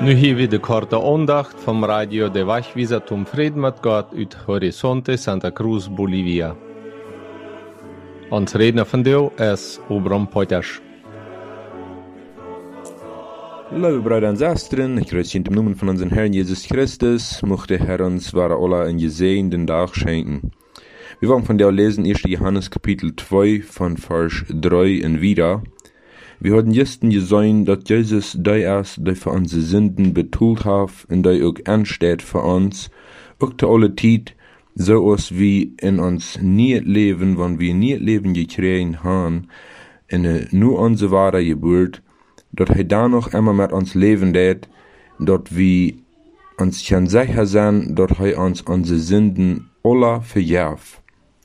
Nu hier weer de korte aandacht vom Radio de Wachwieser zum Frieden mit Gott uit Horizonte Santa Cruz, Bolivia. Ons redner vandaag is Obram Poiters. Lieve Brüder und Schwestern, ich grüße in dem Namen von unserem Herrn Jesus Christus, möchte Herr uns wahre Allah einen gesegneten Tag schenken. Wir wollen von der lesen 1. Johannes Kapitel 2 von Vers 3 und wieder. Wir haben gestern gesehen, dass Jesus erst für unsere Sünden betult hat und auch ansteht für uns, auch zu aller Zeit, so als wie in uns nie leben, wenn wir nie Leben gekriegt haben, in nur unsere wahre Geburt, dass er da noch immer mit uns leben wird, dass wir uns kann sicher sein, dass er uns unsere Sünden alle vergibt.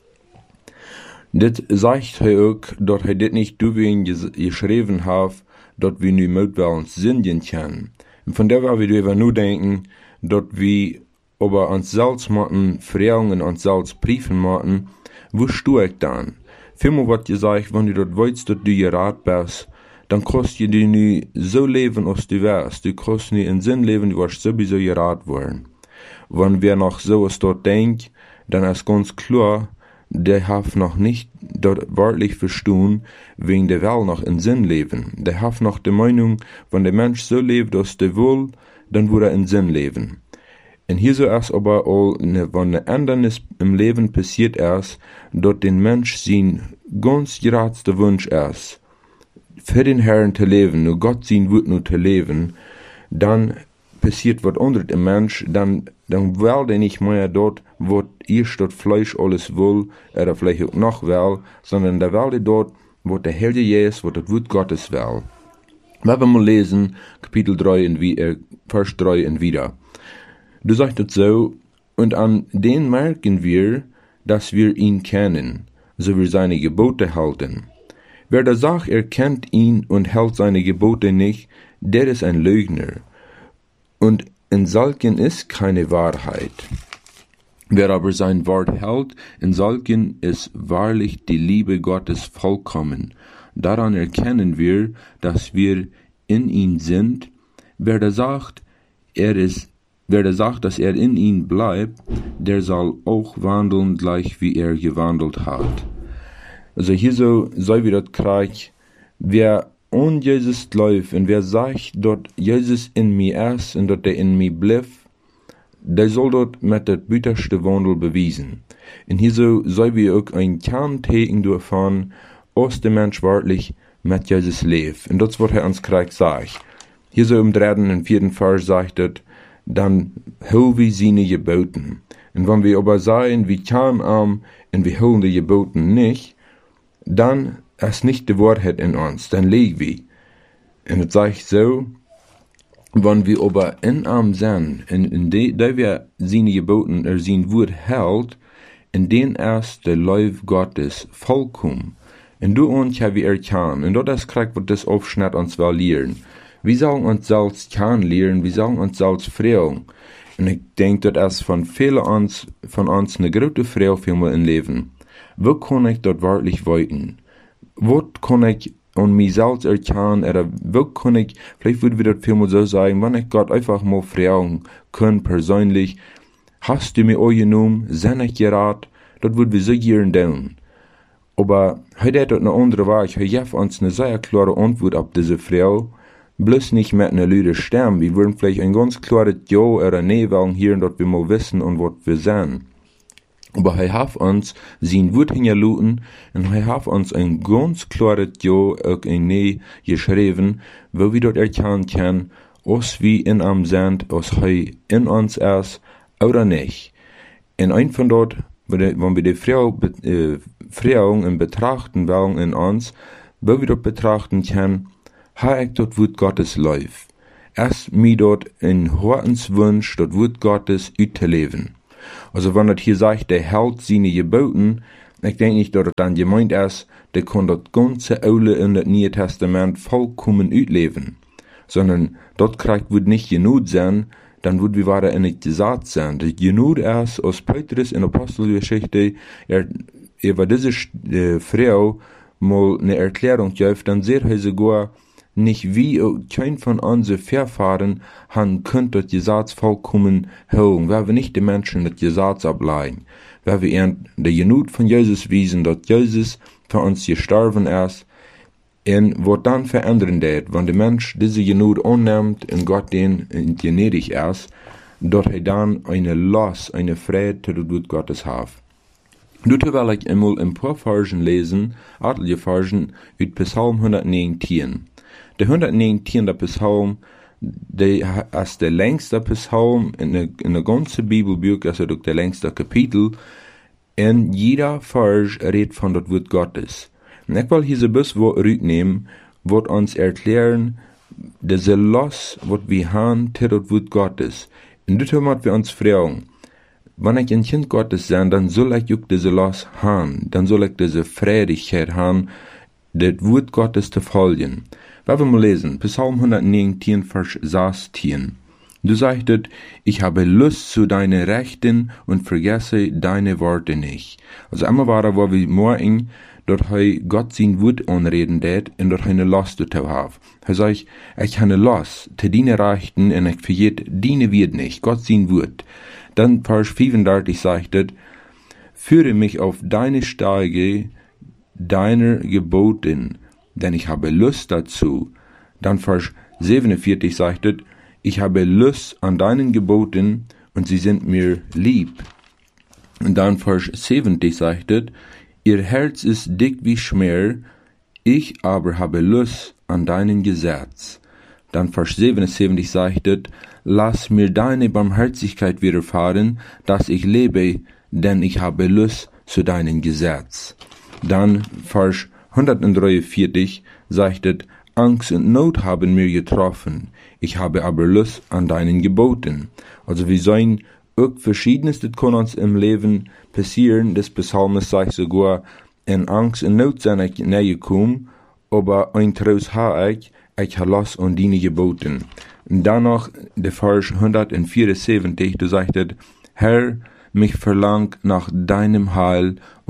Dit sagt er auch, dass er dit nicht deswegen geschrieben hat, dass wir nu mit uns sündigen können. Und von der wir darüber nur denken, dass wir über uns selbst machen, Fragen in uns selbst briefen machen, wo stehe ich dann? Vielmehr wird gesagt, wenn du dort weißt, dass du gerat bist, dann kannst du nu so leben, als du wärst. Du kannst nie in Sinn leben, du wirst sowieso gerat worden. Wenn wir noch so was dort denken, dann ist ganz klar, der hat noch nicht dort wörtlich verstehen, wegen der Welt noch in Sinn leben. Der hat noch die Meinung, wenn der Mensch so lebt, als der will, dann würde er in Sinn leben. Und hier so ist aber auch, wenn eine Ändernis im Leben passiert ist, dort den Mensch sein ganz geradster Wunsch ist, für den Herrn zu leben, nur Gott sein wird nur zu leben, dann passiert was anderes im Mensch, dann will der nicht mehr dort, wo dort Fleisch alles will, oder vielleicht auch noch will, sondern der will dort, wo der Heilige Jesus, wo das Wort Gottes will. Wenn wir mal lesen, Kapitel 3 Vers 3 und wieder. Du sagst es so, und an den merken wir, dass wir ihn kennen, so wir seine Gebote halten. Wer da sagt, er kennt ihn und hält seine Gebote nicht, der ist ein Lügner. Und in solchen ist keine Wahrheit. Wer aber sein Wort hält, in solchen ist wahrlich die Liebe Gottes vollkommen. Daran erkennen wir, dass wir in ihm sind. Wer da sagt, dass er in ihm bleibt, der soll auch wandeln, gleich wie er gewandelt hat. Also hier so wie das Kreuz, wer an Jesus läuft und wer sagt, dass Jesus in mir ist und dass er in mir bleibt, der soll dort mit der bitterste Wandel beweisen. Und hier so wir auch ein Kernteken davon, aus dem Mensch wörtlich mit Jesus lebt. Und das, was er ans Kreuz sagt. Hier so im 3. und 4. Vers sagt er, dann hol wir seine Geboten. Und wenn wir aber sagen, wir können und wir holen die Geboten nicht, dann ist nicht die Wahrheit in uns, dann liegen wir. Und es sagt so, wenn wir aber in sind, in der wir seine Geboten, sein Wort hält, in den ist der Lauf Gottes vollkommen. Und du uns haben wir erkannt, und das kriegt, was das Aufschnitt uns will lehren. Wir sollen uns selbst kennenlernen, wir sollen uns selbst fragen. Und ich denke, das ist von vielen von uns eine große Frage für mein Leben. Wo kann ich dort wirklich weiten? Was kann ich an mich selbst erkennen, oder wo kann ich, vielleicht würde wir das vielmal so sagen, wenn ich Gott einfach mal fragen kann, persönlich, hast du mir angenommen, sind ich gerat, das würde wir so gerne tun. Aber heute hat eine andere Wahl, heute gibt uns eine sehr klare Antwort auf diese Frage, bloß nicht mit einer lüden Stimme, wir würden vielleicht ein ganz klares Ja oder Nein wollen hier, dass wir mal wissen und was wir sehen. Aber er hat uns sein Wort hingeluten und er hat uns ein ganz klares Ja und ein Nein geschrieben, wo wir dort erkennen können, ob wir in ihm sind, ob er in uns ist oder nicht. Und ein von dort, wenn wir die Frage in betrachten wollen in uns, wo wir dort betrachten können, hat ich dort Wort Gottes läuft. Erst mir dort ein Herzenswunsch, dort Wort Gottes auszuleben. Also wenn das hier sagt, der hält seine Geboten, ich denke nicht, dass das dann gemeint ist, der kann das ganze Alte in das Neue Testament vollkommen ausleben. Sondern dort wird nicht genug sein, dann wird wir weiter in nicht gesagt sein. Das genug ist, als Petrus in der Apostelgeschichte, über diese Frau mal eine Erklärung gibt, dann sieht er sogar, nicht wie kein von unseren Vorfahren han könnt das Gesetz vollkommen hören, weil wir nicht die Menschen das Gesetz ableihen, weil wir ihnen die Genut von Jesus wiesen, dass Jesus für uns gestorben ist, und was dann verändern wird, wenn der Mensch diese Genut annimmt und Gott den gnädig ist, dass er dann eine Last, eine Freude zu der Wut Gottes hat. Dazu will ich einmal ein paar Versen lesen, etliche Versen aus Psalm 119. Der 119. Psalm, der ist der längste Psalm in der ganzen Bibelbuch, also der längste Kapitel, und jeder Vers redet von das Wort Gottes. Und ich will hier so ein bisschen rausnehmen, was uns erklären, diese Last, was wir haben, zu das Wort Gottes. Und dazu müssen wir uns fragen, wenn ich ein Kind Gottes bin, dann soll ich auch diese Last haben, dann soll ich diese Freudigkeit haben, das Wort Gottes zu folgen. Wenn wir mal lesen, Psalm 119, Vers 16. Du sagtest, ich habe Lust zu deinen Rechten und vergesse deine Worte nicht. Also immer war wo wir morgen, dort Gott sein Wort anreden det, und dort eine Last zu haben. Er sagt, ich habe eine Last zu deinen Rechten, und ich vergesse deine Wort nicht, Gott sein Wort. Dann Vers 35 sagte, führe mich auf deine Steige deiner Geboten, denn ich habe Lust dazu. Dann Vers 47 sagte, ich habe Lust an deinen Geboten und sie sind mir lieb. Und dann Vers 70 sagte, ihr Herz ist dick wie Schmer, ich aber habe Lust an deinem Gesetz. Dann Vers 77 sagte, lass mir deine Barmherzigkeit widerfahren, dass ich lebe, denn ich habe Lust zu deinem Gesetz. Dann Vers 143 sagte, Angst und Not haben mir getroffen, ich habe aber Lust an deinen Geboten. Also wir sehen auch Verschiedenes, das kann uns im Leben passieren, das Psalmes sagt sogar, in Angst und Not sind ich näher gekommen, aber ein Trost habe ich habe Lust an deine Geboten. Und danach, der Vers 174, du sagtest, Herr, mich verlangt nach deinem Heil